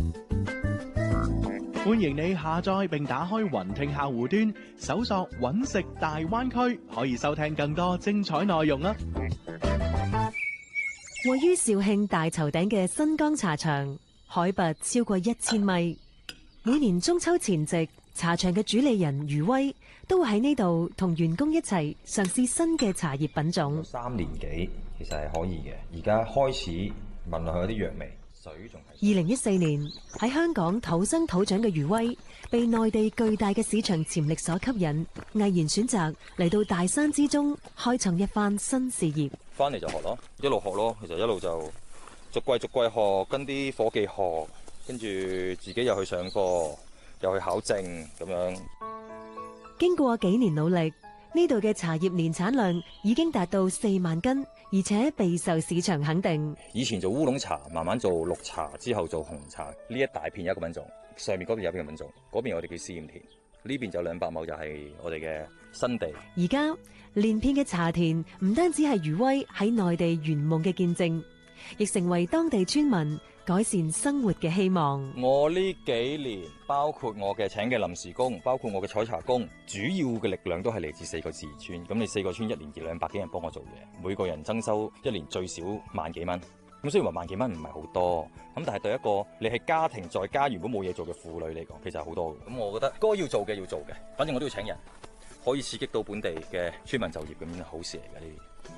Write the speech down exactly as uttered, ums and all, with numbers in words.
歡迎你下載並打開雲聽客戶端，搜索揾食大灣區，可以收聽更多精彩內容啦！ 位於肇慶大頭頂嘅新江茶場，海拔超過一千米。每年中秋前夕，茶場嘅主理人余威都會喺呢度同員工一齊嘗試新嘅茶葉品種。 三年幾其實係可以嘅，而家開始聞落去有啲藥味。水仲係。 二零一四年喺香港土生土長嘅余威，被內地巨大嘅市場潛力所吸引，毅然選擇嚟到大山之中開創一番新事業。 翻嚟就學咯，一路學咯，其實一路就逐季逐季學，跟啲夥計學，跟住自己又去上課，又去考證咁樣。 經過幾年努力，呢度嘅茶葉年產量已經達到四萬斤，而且備受市場肯定。 以前做烏龍茶，慢慢做綠茶，之後做紅茶。呢一大片有一個品種，上面嗰邊有一個品種，嗰邊我哋叫試驗田，呢邊就兩百畝就係我哋嘅新地。 而家連片嘅茶田唔單止係余威喺內地圓夢嘅見證，亦成為當地村民改善生活嘅希望。 我呢幾年，包括我嘅請嘅臨時工，包括我嘅採茶工，主要嘅力量都係嚟自四個自然村。咁你四個村一年二兩百幾人幫我做嘢，每個人增收一年最少萬幾蚊。咁雖然話萬幾蚊唔係好多，咁但係對一個你係家庭在家原本冇嘢做嘅婦女嚟講，其實係好多嘅。咁我覺得該要做嘅要做嘅，反正我都要請人，可以刺激到本地嘅村民就業，咁樣好事嚟嘅呢啲。